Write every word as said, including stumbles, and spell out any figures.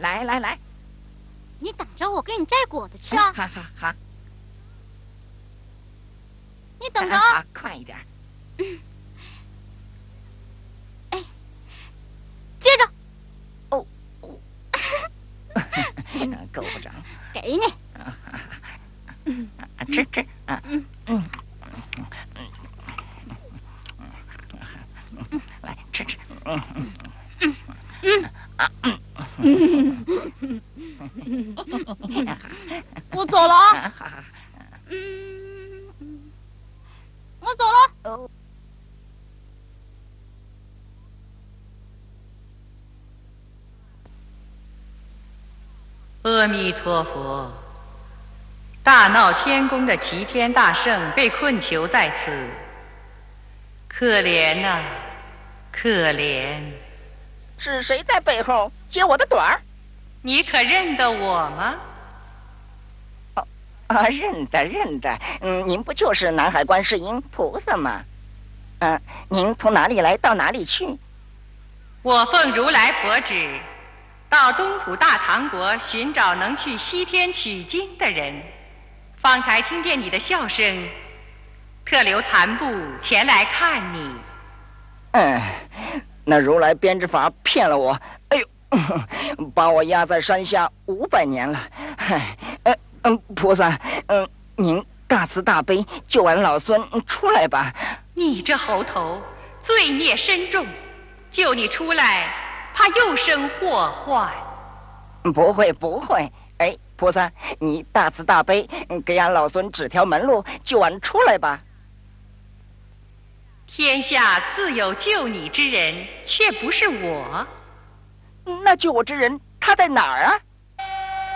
来来来， 你等着，我给你摘果子吃啊！ 好好好， 你等着啊！ 快一点。 嗯。哎，接着。 哦哦。够不着。 给你。 嗯，吃吃啊。嗯嗯嗯。来吃吃。嗯嗯嗯嗯啊嗯。 我走了啊！嗯，我走了。 阿弥陀佛！大闹天宫的齐天大圣被困囚在此，可怜呐、啊，可怜！ 是谁在背后揭我的短儿？ 你可认得我吗？ 哦，啊，认得认得。嗯，您不就是南海观世音菩萨吗？嗯、啊，您从哪里来到哪里去？ 我奉如来佛旨，到东土大唐国寻找能去西天取经的人。方才听见你的笑声，特留残部前来看你。 嗯，那如来编织法骗了我。哎呦！把我压在山下五百年了，唉，呃，嗯，菩萨，嗯，您大慈大悲，救俺老孙出来吧！ 你这猴头，罪孽深重，救你出来，怕又生祸患。 不会，不会，哎，菩萨，你大慈大悲，给俺老孙指条门路，救俺出来吧！ 天下自有救你之人，却不是我。 那救我之人，他在哪儿啊？